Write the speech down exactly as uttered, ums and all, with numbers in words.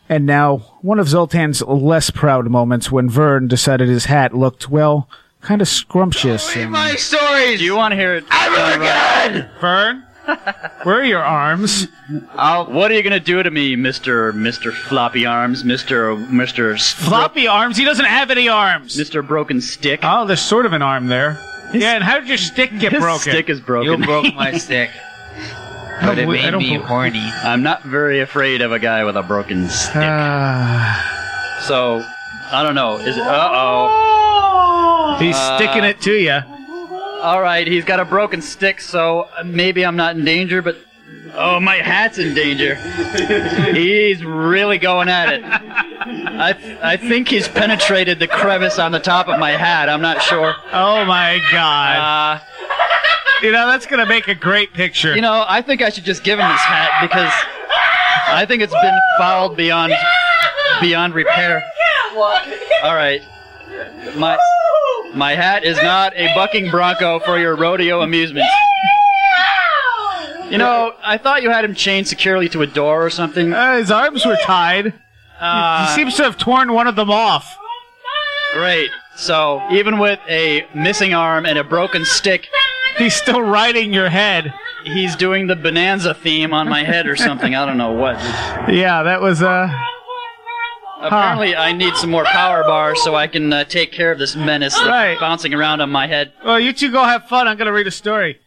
And now, one of Zoltan's less proud moments when Vern decided his hat looked, well, kind of scrumptious. Read my stories! Do you want to hear it? I'm really good! Vern? Where are your arms? I'll, what are you gonna do to me, Mister Mister Floppy Arms, Mister Mister Floppy arms? He doesn't have any arms. Mister Broken Stick? Oh, there's sort of an arm there. His, yeah, and how did your stick get his broken? Stick is broken. You broke my stick. But it made me horny. I'm not very afraid of a guy with a broken stick. Uh, so, I don't know. Is it? Uh oh. He's uh, sticking it to you. All right, he's got a broken stick, so maybe I'm not in danger, but oh, my hat's in danger. He's really going at it. I th- I think he's penetrated the crevice on the top of my hat. I'm not sure. Oh my God! Uh, you know that's gonna make a great picture. You know, I think I should just give him this hat because I think it's been fouled beyond beyond repair. All right, my. My hat is not a bucking bronco for your rodeo amusement. You know, I thought you had him chained securely to a door or something. Uh, his arms were tied. Uh, he seems to have torn one of them off. Great. So, even with a missing arm and a broken stick, he's still riding your head. He's doing the Bonanza theme on my head or something. I don't know what. Yeah, that was, uh... Apparently, huh. I need some more power bars so I can uh, take care of this menace that's right. bouncing around on my head. Well, you two go have fun. I'm going to read a story.